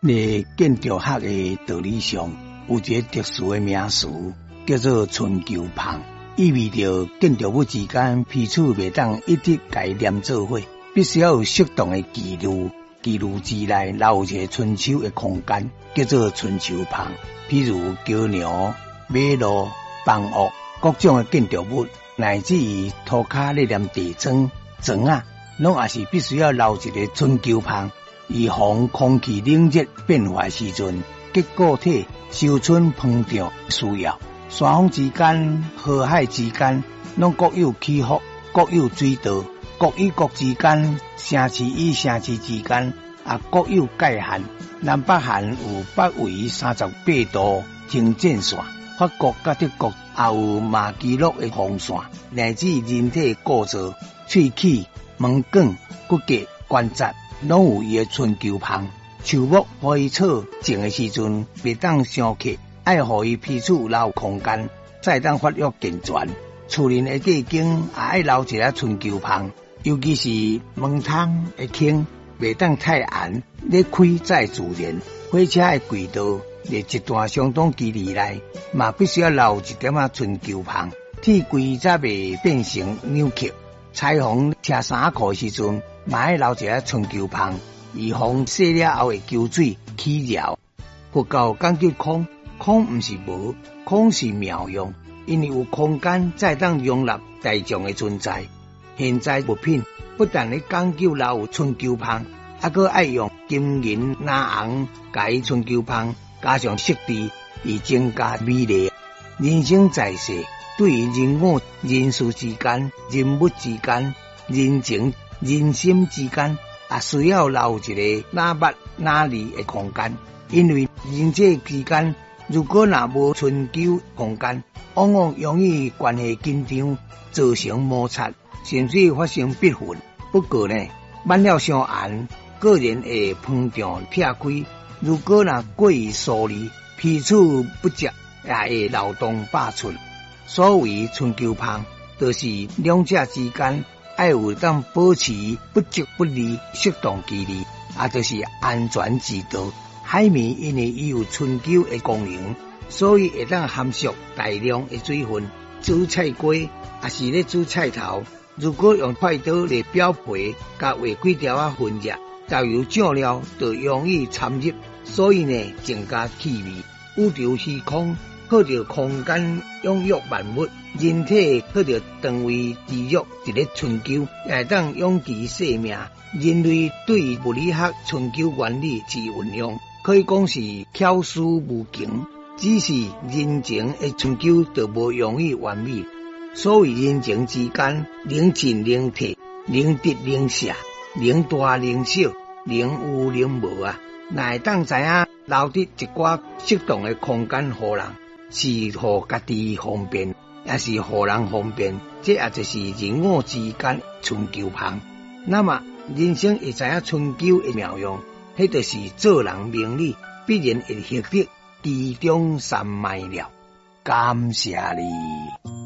在建筑学的道理上，有一个特殊的名词，叫做春秋旁，意味着建筑物之间彼此袂当一直概念做伙，必须要有适当的记录。记录之内留一个春秋的空间，叫做春秋旁。譬如桥梁、马路、房屋各种的建筑物，乃至于涂骹咧念地砖、砖啊，拢也是必须要留一个春秋旁，以防空气冷热变化时阵，结构体受春膨胀需要。山峰之间、河海之间，拢各有起伏，各有水道。国与国之间，城市与城市之间，也各有界限。南北韩有北纬38度经纬线，法国甲德国也有马基诺的风线，乃至人体构造、喙齿、毛管、骨骼、关节，拢有伊的春秋旁。树木花草种的时阵，别当伤刻，爱互伊彼此留空间，再当发育健全。厝林的隔间也爱留一个春秋旁。尤其是门窗的孔，袂当太暗，咧开再自然。火车的轨道伫一段相当距离内，嘛必须要留一点仔春秋旁，铁轨才袂变成扭曲。裁缝车衫裤时阵，嘛爱留一个春秋旁，以防洗了后会揪水起绕。佛教讲究空，空毋是无，空是妙用，因为有空间才当容纳大众的存在。现在物品不但咧讲究留春秋旁，还佫爱用金银蓝红甲伊春秋旁加上色地，以增加美丽。人生在世，对于人我、人事之间、人物之间、人情、人心之间，也需要留一个哪捌哪里的空间。因为人际之间，如果若无春秋空间，往往容易关系紧张，造成摩擦。甚至发生逼婚。不过呢，晚了伤暗，个人会膨胀劈开。如果若过于疏离，彼此不接，也会漏洞百出。所谓春秋旁，就是两者之间爱有当保持不即不离适当距离，也就是安全之道。海绵因为伊有春秋的功能，所以会当含蓄大量的水分。煮菜瓜也是咧煮菜头。如果用快刀来表皮，甲画几条啊分叶，豆油酱料就容易掺入，所以呢增加气味。宇宙虚空，靠着空间养育万物，人体靠着肠胃滋育，一个春秋也当养其生命。人类对于物理学春秋原理之运用，可以讲是巧思无穷，只是人情的春秋就无容易完美。所谓人情之间，能进能退，能得能舍，能大能小，能有能无啊！哪会当知影留得一寡适当的空间，互人是互家己方便，也是互人方便。这也就是人我之间春秋旁。那么人生会知影春秋的妙用，迄就是做人明理，必然会获得其中三昧了。感谢你。